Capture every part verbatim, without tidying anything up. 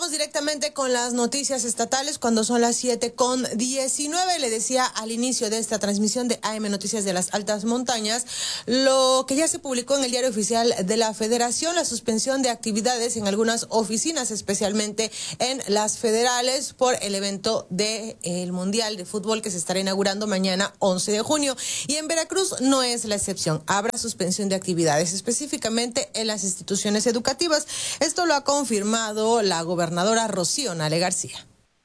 Vamos directamente con las noticias estatales cuando son las siete con diecinueve. Le decía al inicio de esta transmisión de A M Noticias de las Altas Montañas lo que ya se publicó en el Diario Oficial de la Federación, la suspensión de actividades en algunas oficinas, especialmente en las federales, por el evento del Mundial de Fútbol que se estará inaugurando mañana once de junio. Y en Veracruz no es la excepción. Habrá suspensión de actividades, específicamente en las instituciones educativas. Esto lo ha confirmado la gobernadora Rocío Nale García.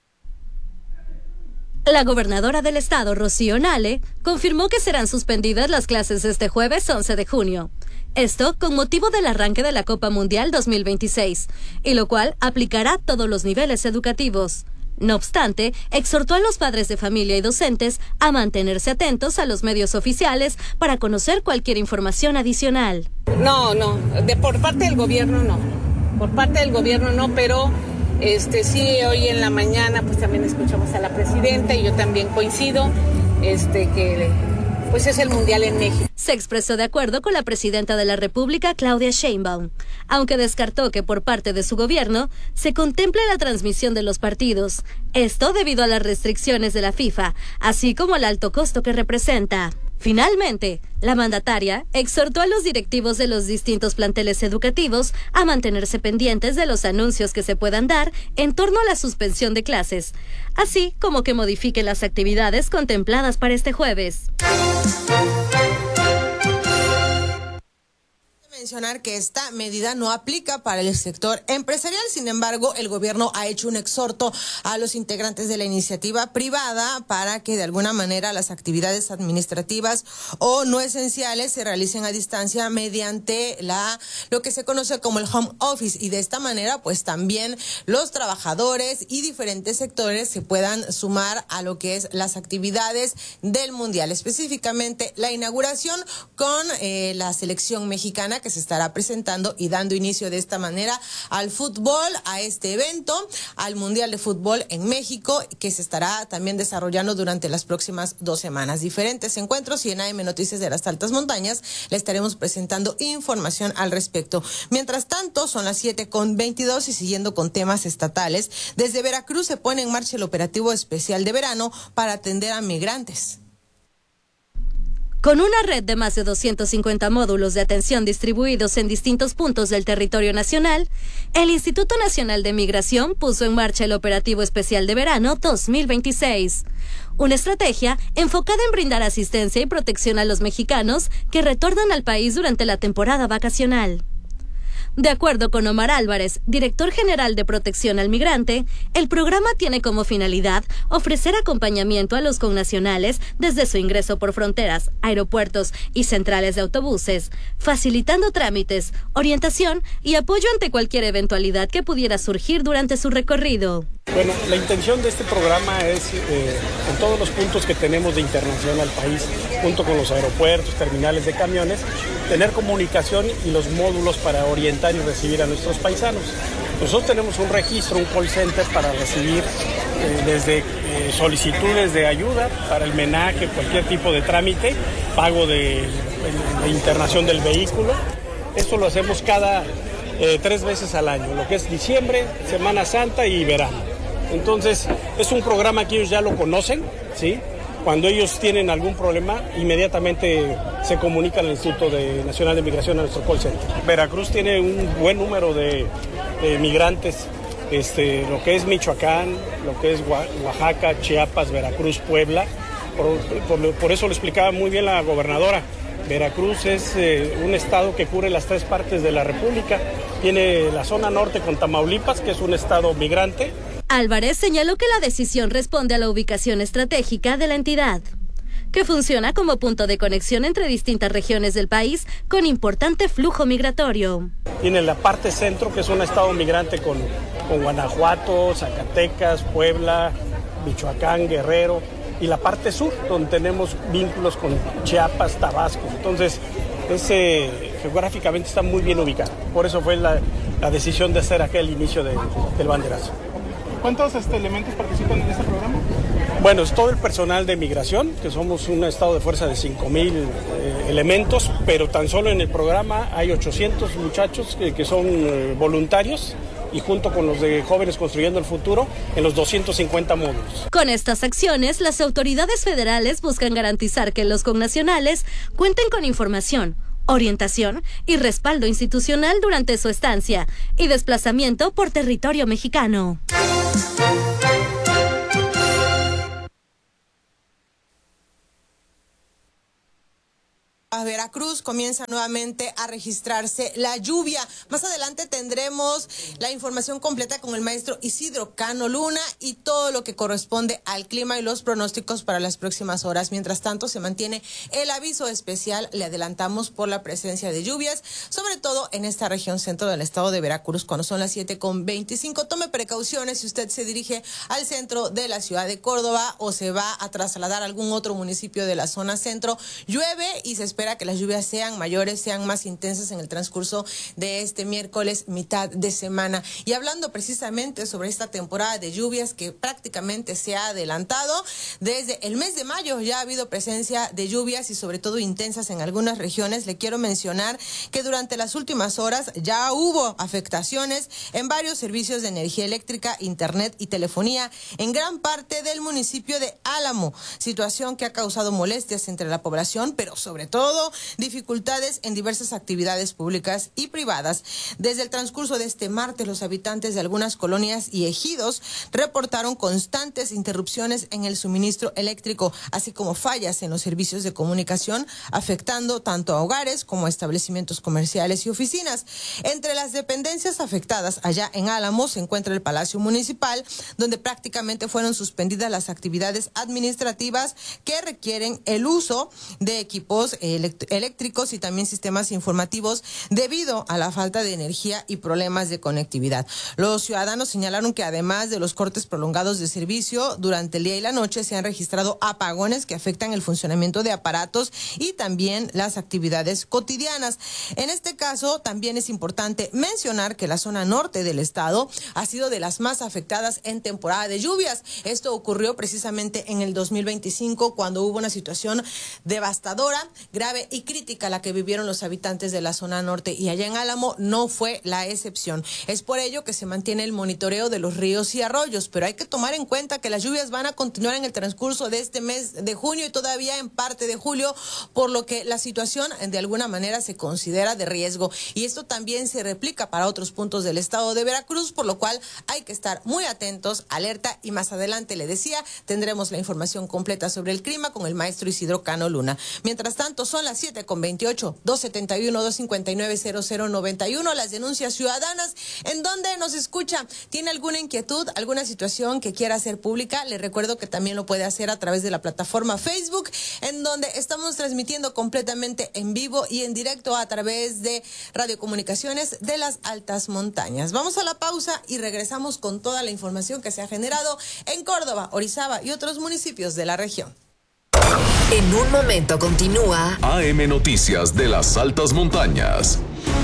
La gobernadora del estado, Rocío Nale, confirmó que serán suspendidas las clases este jueves once de junio. Esto con motivo del arranque de la Copa Mundial dos mil veintiséis, y lo cual aplicará a todos los niveles educativos. No obstante, exhortó a los padres de familia y docentes a mantenerse atentos a los medios oficiales para conocer cualquier información adicional. No, no, de por parte del gobierno no, por parte del gobierno no, pero este sí, hoy en la mañana pues también escuchamos a la presidenta y yo también coincido, este que pues es el Mundial en México. Se expresó de acuerdo con la presidenta de la República, Claudia Sheinbaum, aunque descartó que por parte de su gobierno se contemple la transmisión de los partidos. Esto debido a las restricciones de la FIFA, así como al alto costo que representa. Finalmente, la mandataria exhortó a los directivos de los distintos planteles educativos a mantenerse pendientes de los anuncios que se puedan dar en torno a la suspensión de clases, así como que modifiquen las actividades contempladas para este jueves. Mencionar que esta medida no aplica para el sector empresarial. Sin embargo, el gobierno ha hecho un exhorto a los integrantes de la iniciativa privada para que de alguna manera las actividades administrativas o no esenciales se realicen a distancia mediante la lo que se conoce como el home office, y de esta manera pues también los trabajadores y diferentes sectores se puedan sumar a lo que es las actividades del Mundial, específicamente la inauguración con eh, la selección mexicana, que se estará presentando y dando inicio de esta manera al fútbol, a este evento, al Mundial de Fútbol en México, que se estará también desarrollando durante las próximas dos semanas. Diferentes encuentros, y en A M Noticias de las Altas Montañas le estaremos presentando información al respecto. Mientras tanto, son las siete con veintidós y siguiendo con temas estatales, desde Veracruz se pone en marcha el operativo especial de verano para atender a migrantes. Con una red de más de doscientos cincuenta módulos de atención distribuidos en distintos puntos del territorio nacional, el Instituto Nacional de Migración puso en marcha el Operativo Especial de Verano dos mil veintiséis, una estrategia enfocada en brindar asistencia y protección a los mexicanos que retornan al país durante la temporada vacacional. De acuerdo con Omar Álvarez, director general de Protección al Migrante, el programa tiene como finalidad ofrecer acompañamiento a los connacionales desde su ingreso por fronteras, aeropuertos y centrales de autobuses, facilitando trámites, orientación y apoyo ante cualquier eventualidad que pudiera surgir durante su recorrido. Bueno, la intención de este programa es, eh, en todos los puntos que tenemos de internación al país, junto con los aeropuertos, terminales de camiones, tener comunicación y los módulos para orientar y recibir a nuestros paisanos. Nosotros tenemos un registro, un call center para recibir eh, desde eh, solicitudes de ayuda para el menaje, cualquier tipo de trámite, pago de, de, de internación del vehículo. Esto lo hacemos cada eh, tres veces al año, lo que es diciembre, Semana Santa y verano. Entonces, es un programa que ellos ya lo conocen, ¿sí? Cuando ellos tienen algún problema, inmediatamente se comunica al Instituto de Nacional de Migración, a nuestro call center. Veracruz tiene un buen número de, de migrantes, este, lo que es Michoacán, lo que es Oaxaca, Chiapas, Veracruz, Puebla. Por, por, por eso lo explicaba muy bien la gobernadora. Veracruz es eh, un estado que cubre las tres partes de la República. Tiene la zona norte con Tamaulipas, que es un estado migrante. Álvarez señaló que la decisión responde a la ubicación estratégica de la entidad, que funciona como punto de conexión entre distintas regiones del país con importante flujo migratorio. Tiene la parte centro, que es un estado migrante con, con Guanajuato, Zacatecas, Puebla, Michoacán, Guerrero, y la parte sur, donde tenemos vínculos con Chiapas, Tabasco. Entonces, ese geográficamente está muy bien ubicado. Por eso fue la, la decisión de hacer aquel inicio de, del banderazo. ¿Cuántos este, elementos participan en este programa? Bueno, es todo el personal de migración, que somos un estado de fuerza de cinco mil eh, elementos, pero tan solo en el programa hay ochocientos muchachos que, que son eh, voluntarios y junto con los de Jóvenes Construyendo el Futuro en los doscientos cincuenta módulos. Con estas acciones, las autoridades federales buscan garantizar que los connacionales cuenten con información, orientación y respaldo institucional durante su estancia y desplazamiento por territorio mexicano. Veracruz comienza nuevamente a registrarse la lluvia. Más adelante tendremos la información completa con el maestro Isidro Cano Luna y todo lo que corresponde al clima y los pronósticos para las próximas horas. Mientras tanto, se mantiene el aviso especial, le adelantamos, por la presencia de lluvias, sobre todo en esta región centro del estado de Veracruz, cuando son las siete con veinticinco. Tome precauciones si usted se dirige al centro de la ciudad de Córdoba o se va a trasladar a algún otro municipio de la zona centro. Llueve y se espera que las lluvias sean mayores, sean más intensas en el transcurso de este miércoles, mitad de semana. Y hablando precisamente sobre esta temporada de lluvias que prácticamente se ha adelantado, desde el mes de mayo ya ha habido presencia de lluvias y sobre todo intensas en algunas regiones. Le quiero mencionar que durante las últimas horas ya hubo afectaciones en varios servicios de energía eléctrica, internet y telefonía en gran parte del municipio de Álamo, situación que ha causado molestias entre la población, pero sobre todo dificultades en diversas actividades públicas y privadas. Desde el transcurso de este martes, los habitantes de algunas colonias y ejidos reportaron constantes interrupciones en el suministro eléctrico, así como fallas en los servicios de comunicación, afectando tanto a hogares como a establecimientos comerciales y oficinas. Entre las dependencias afectadas allá en Álamo se encuentra el Palacio Municipal, donde prácticamente fueron suspendidas las actividades administrativas que requieren el uso de equipos electrónicos eléctricos y también sistemas informativos debido a la falta de energía y problemas de conectividad. Los ciudadanos señalaron que además de los cortes prolongados de servicio durante el día y la noche, se han registrado apagones que afectan el funcionamiento de aparatos y también las actividades cotidianas. En este caso, también es importante mencionar que la zona norte del estado ha sido de las más afectadas en temporada de lluvias. Esto ocurrió precisamente en el dos mil veinticinco, cuando hubo una situación devastadora, grave y crítica la que vivieron los habitantes de la zona norte, y allá en Álamo no fue la excepción. Es por ello que se mantiene el monitoreo de los ríos y arroyos, pero hay que tomar en cuenta que las lluvias van a continuar en el transcurso de este mes de junio y todavía en parte de julio, por lo que la situación de alguna manera se considera de riesgo, y esto también se replica para otros puntos del estado de Veracruz, por lo cual hay que estar muy atentos, alerta, y más adelante, le decía, tendremos la información completa sobre el clima con el maestro Isidro Cano Luna. Mientras tanto, son las siete con veintiocho, dos setenta y uno, dos cincuenta y nueve, cero cero noventa y uno, las denuncias ciudadanas. ¿En dónde nos escucha? ¿Tiene alguna inquietud, alguna situación que quiera hacer pública? Le recuerdo que también lo puede hacer a través de la plataforma Facebook, en donde estamos transmitiendo completamente en vivo y en directo a través de Radiocomunicaciones de las Altas Montañas. Vamos a la pausa y regresamos con toda la información que se ha generado en Córdoba, Orizaba y otros municipios de la región. En un momento continúa A M Noticias de las Altas Montañas.